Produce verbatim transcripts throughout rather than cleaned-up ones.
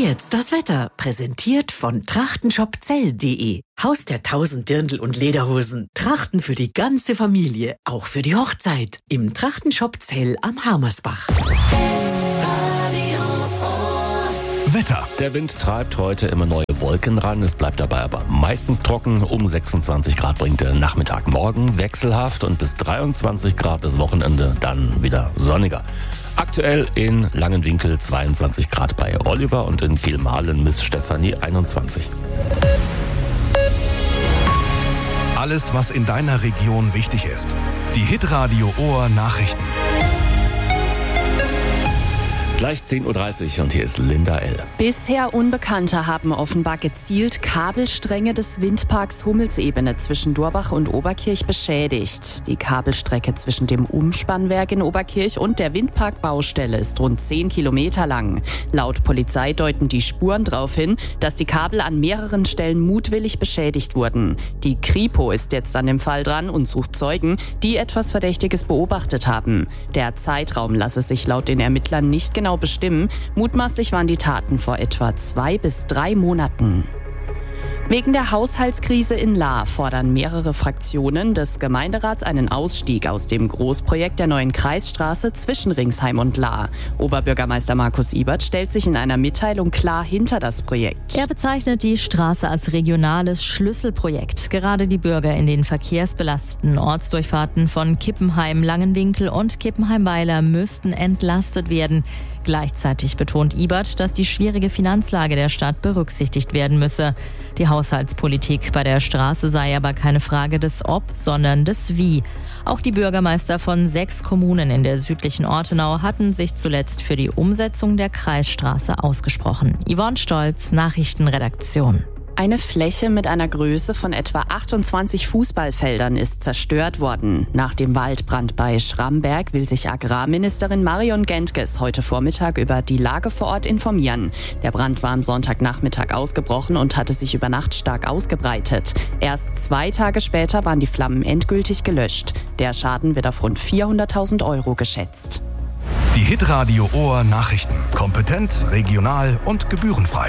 Jetzt das Wetter, präsentiert von trachtenshopzell punkt de. Haus der tausend Dirndl und Lederhosen. Trachten für die ganze Familie, auch für die Hochzeit. Im Trachtenshop Zell am Harmersbach. Wetter. Der Wind treibt heute immer neue Wolken ran. Es bleibt dabei aber meistens trocken. Um sechsundzwanzig Grad bringt der Nachmittag morgen wechselhaft und bis dreiundzwanzig Grad das Wochenende dann wieder sonniger. Aktuell in Langenwinkel zweiundzwanzig Grad bei Oliver und in Vielmahlen Miss Stefanie einundzwanzig. Alles, was in deiner Region wichtig ist. Die Hitradio Ohr Nachrichten. Gleich zehn Uhr dreißig und hier ist Linda L. Bisher Unbekannte haben offenbar gezielt Kabelstränge des Windparks Hummelsebene zwischen Durbach und Oberkirch beschädigt. Die Kabelstrecke zwischen dem Umspannwerk in Oberkirch und der Windparkbaustelle ist rund zehn Kilometer lang. Laut Polizei deuten die Spuren darauf hin, dass die Kabel an mehreren Stellen mutwillig beschädigt wurden. Die Kripo ist jetzt an dem Fall dran und sucht Zeugen, die etwas Verdächtiges beobachtet haben. Der Zeitraum lasse sich laut den Ermittlern nicht genau bestimmen. Mutmaßlich waren die Taten vor etwa zwei bis drei Monaten. Wegen der Haushaltskrise in Lahr fordern mehrere Fraktionen des Gemeinderats einen Ausstieg aus dem Großprojekt der neuen Kreisstraße zwischen Ringsheim und Lahr. Oberbürgermeister Markus Ibert stellt sich in einer Mitteilung klar hinter das Projekt. Er bezeichnet die Straße als regionales Schlüsselprojekt. Gerade die Bürger in den verkehrsbelasteten Ortsdurchfahrten von Kippenheim, Langenwinkel und Kippenheim-Weiler müssten entlastet werden. Gleichzeitig betont Ibert, dass die schwierige Finanzlage der Stadt berücksichtigt werden müsse. Die Haushaltspolitik bei der Straße sei aber keine Frage des Ob, sondern des Wie. Auch die Bürgermeister von sechs Kommunen in der südlichen Ortenau hatten sich zuletzt für die Umsetzung der Kreisstraße ausgesprochen. Yvonne Stolz, Nachrichtenredaktion. Eine Fläche mit einer Größe von etwa achtundzwanzig Fußballfeldern ist zerstört worden. Nach dem Waldbrand bei Schramberg will sich Agrarministerin Marion Gentges heute Vormittag über die Lage vor Ort informieren. Der Brand war am Sonntagnachmittag ausgebrochen und hatte sich über Nacht stark ausgebreitet. Erst zwei Tage später waren die Flammen endgültig gelöscht. Der Schaden wird auf rund vierhunderttausend Euro geschätzt. Die Hitradio Ohr Nachrichten. Kompetent, regional und gebührenfrei.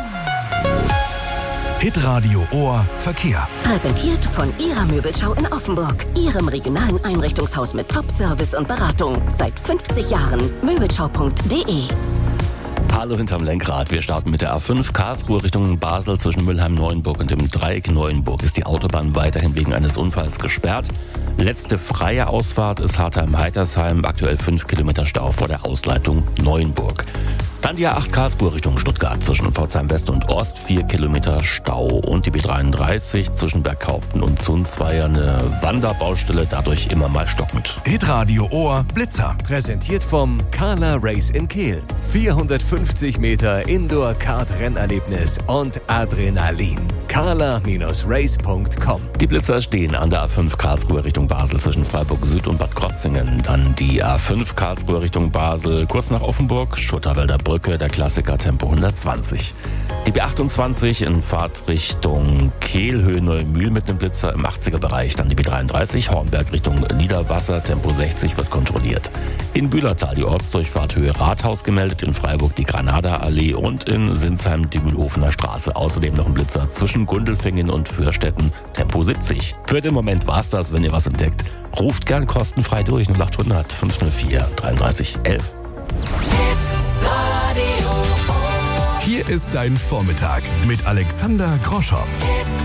Hitradio Ohr Verkehr. Präsentiert von Ihrer Möbelschau in Offenburg. Ihrem regionalen Einrichtungshaus mit Top-Service und Beratung. Seit fünfzig Jahren. Möbelschau punkt de. Hallo hinterm Lenkrad. Wir starten mit der A fünf Karlsruhe Richtung Basel zwischen Mülheim-Neuenburg und dem Dreieck Neuenburg. Ist die Autobahn weiterhin wegen eines Unfalls gesperrt. Letzte freie Ausfahrt ist Hartheim-Heitersheim. Aktuell fünf Kilometer Stau vor der Ausleitung Neuenburg. Dann die A acht Karlsruhe Richtung Stuttgart zwischen Pforzheim West und Ost, vier Kilometer Stau. Und die B dreiunddreißig zwischen Berghaupten und Zunzweier, eine Wanderbaustelle, dadurch immer mal stockend. Hitradio Ohr Blitzer. Präsentiert vom Carla Race in Kehl. vierhundertfünfzig Meter Indoor-Kart-Rennerlebnis und Adrenalin. carla Race punkt com. Die Blitzer stehen an der A fünf Karlsruhe Richtung Basel zwischen Freiburg Süd und Bad Krotzingen. Dann die A fünf Karlsruhe Richtung Basel kurz nach Offenburg, Schutterwälder Brücke, der Klassiker Tempo hundertzwanzig. Die B achtundzwanzig in Fahrtrichtung Kehl-Höhe Neumühl mit einem Blitzer im achtziger Bereich. Dann die B dreiunddreißig Hornberg Richtung Niederwasser, Tempo sechzig wird kontrolliert. In Bühlertal die Ortsdurchfahrt Höhe Rathaus gemeldet, in Freiburg die Granada-Allee und in Sinsheim die Mühlhofener Straße. Außerdem noch ein Blitzer zwischen Gundelfingen und Fürstetten, Tempo siebzig. Für den Moment war's das. Wenn ihr was entdeckt, ruft gern kostenfrei durch null achthundert fünfhundertvier dreiunddreißig elf. Hier ist dein Vormittag mit Alexander Groschow.